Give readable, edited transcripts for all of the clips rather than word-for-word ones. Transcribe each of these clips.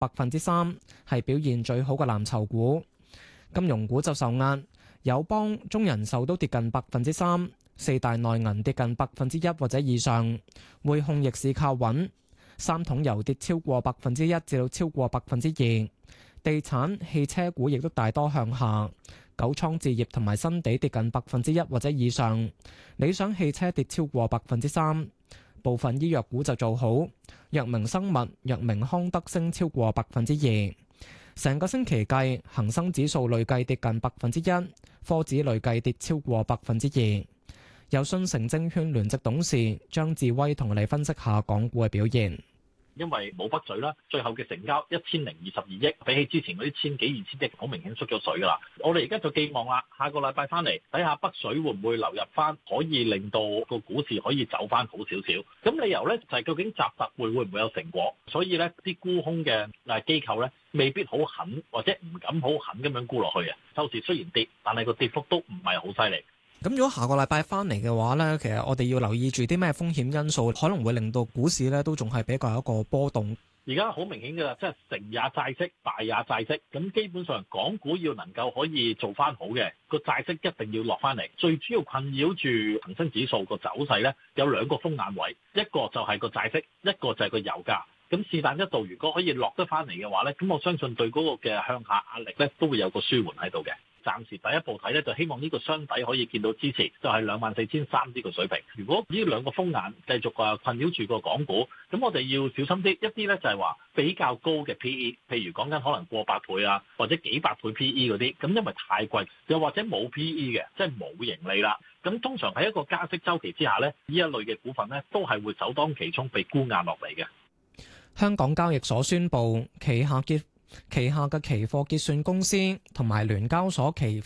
3%，係表現最好嘅藍籌股。金融股就受壓，友邦、中人壽都跌近3%，四大內銀跌近1%或者以上，匯控逆市靠穩，三桶油跌超過1%至到超過2%，地產、汽車股亦都大多向下，九倉置業同埋新地跌近1%或者以上，理想汽車跌超過3%，部分醫藥股就做好，藥明生物、藥明康德升超過2%。成個星期計，恒生指數累計跌近1%，科指累計跌超過2%。由信誠證券聯席董事張智威同你分析下港股嘅表現。 因為冇北水啦，最後嘅成交1022億，比起之前嗰啲千幾2000億，好明顯縮咗水噶啦。我哋而家就寄望啦，下個禮拜翻嚟睇下北水會唔會流入翻，可以令到個股市可以走翻好少少。咁理由咧就係究竟習特會唔會有成果？所以咧啲沽空嘅機構咧未必好狠，或者唔敢好狠咁樣沽落去啊。收市雖然跌，但係個跌幅都唔係好犀利。 咁如果下個禮拜翻嚟嘅話呢，其實我哋要留意住啲咩風險因素，可能會令到股市呢都仲係比較一個波動。 而家好明顯㗎啦，即係成也債息，敗也債息。咁基本上港股要能夠可以做翻好嘅，個債息一定要落翻嚟。最主要困擾住恒生指數個走勢呢，有兩個風眼位，一個就係個債息，一個就係個油價。咁是但一度如果可以落得翻嚟嘅話呢，咁我相信對嗰個嘅向下壓力呢都會有個舒緩喺度嘅。暫時第一步睇咧，就希望呢個雙底可以見到支持，就係24,300呢個水平。如果呢兩個風眼繼續困擾住個港股，咁我哋要小心啲。一啲咧就係話比較高嘅 PE，譬如講緊可能過百倍啊，或者幾百倍 PE 嗰啲，咁因為太貴，又或者冇 PE 嘅，即係冇盈利啦。咁通常喺一個加息週期之下咧，呢一類嘅股份咧都係會首當其衝被沽壓落嚟嘅。 香港交易所宣布旗下嘅期貨結算公司同埋聯交所期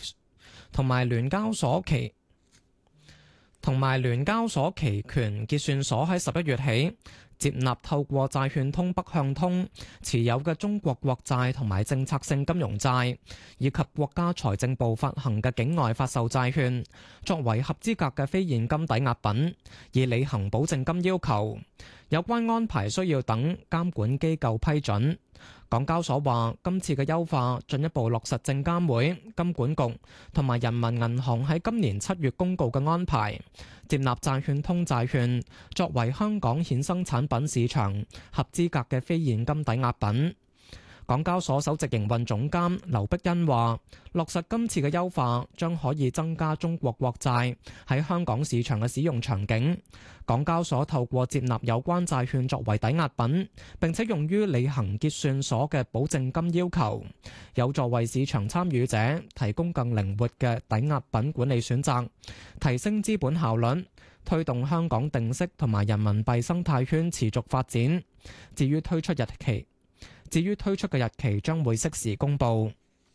權結算所喺11月起接納透過債券通北向通持有嘅中國國債同埋政策性金融債，以及國家財政部發行嘅境外發售債券，作為合資格嘅非現金抵押品，以履行保證金要求。有關安排需要等監管機構批准。港交所話，今次嘅優化進一步落實證監會、金管局同埋人民銀行喺今年7月公告嘅安排，接納債券通債券作為香港衍生產品市場合資格嘅非現金抵押品。港交所首席營運總監劉碧欣話，落實今次嘅優化將可以增加中國國債喺香港市場嘅使用場景。港交所透過接納有關債券作為抵押品，並且用於履行結算所嘅保證金要求，有助為市場參與者提供更靈活嘅抵押品管理選擇，提升資本效率，推動香港定息同埋人民幣生態圈持續發展。至於推出嘅日期將會適時公佈。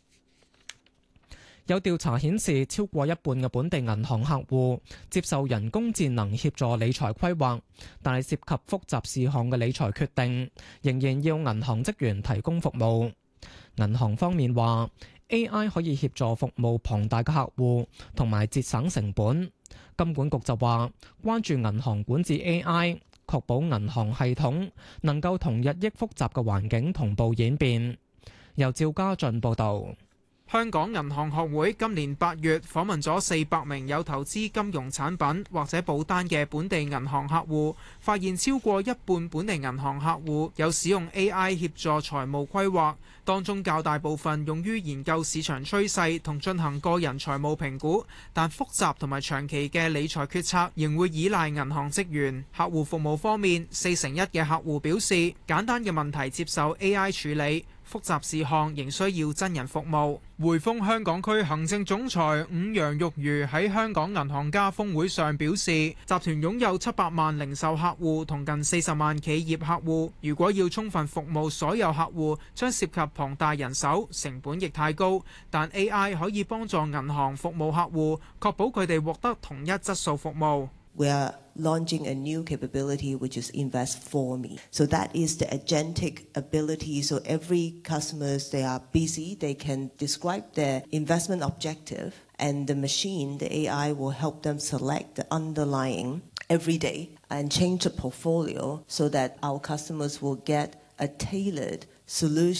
有調查顯示，超過一半嘅本地銀行客戶接受人工智能協助理財規劃，但係涉及複雜事項嘅理財決定，仍然要銀行職員提供服務。銀行方面話，AI 可以協助服務龐大嘅客戶同埋節省成本。金管局就話，關注銀行管治 AI，確保銀行系統能夠同日益複雜嘅環境同步演變。由趙家俊報導。 香港銀行學會今年8月訪問咗400名有投資金融產品或者保單嘅本地銀行客戶，發現超過一半本地銀行客戶有使用 AI 協助財務規劃，當中較大部分用於研究市場趨勢同進行個人財務評估，但複雜同埋長期嘅理財決策仍會依賴銀行職員。客戶服務方面，41%嘅客戶表示簡單嘅問題接受 AI 處理，複雜事項仍需要真人服務。匯豐香港區行政總裁伍楊玉如喺香港銀行家峰會上表示，集團擁有700萬零售客戶同近40萬企業客戶，如果要充分服務所有客戶，將涉及龐大人手，成本亦太高。但 AI 可以幫助銀行服務客戶，確保佢哋獲得同一質素服務。 We are launching a new capability which is Invest for Me. So that is the agentic ability. So every customers, they are busy, they can describe their investment objective and the machine, the AI will help them select the underlying every day and change the portfolio so that our customers will get a tailored solution.